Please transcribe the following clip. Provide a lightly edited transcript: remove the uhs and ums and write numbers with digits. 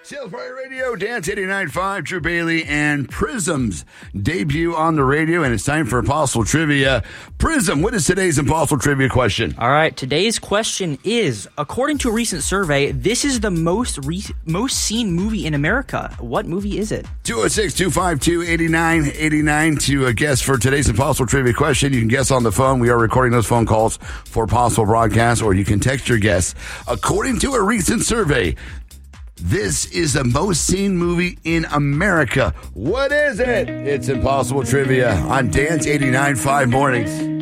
Sales Party Radio, Dance 89.5, Drew Bailey, and Prism's debut on the radio, and it's time for Impossible Trivia. Prism, what is today's Impossible Trivia question? All right, today's question is, according to a recent survey, this is the most seen movie in America. What movie is it? 206-252-8989 to guess for today's Impossible Trivia question. You can guess on the phone. We are recording those phone calls for possible broadcast, or you can text your guess. According to a recent survey, this is the most seen movie in America. What is it? It's Impossible Trivia on Dance 89.5 Mornings.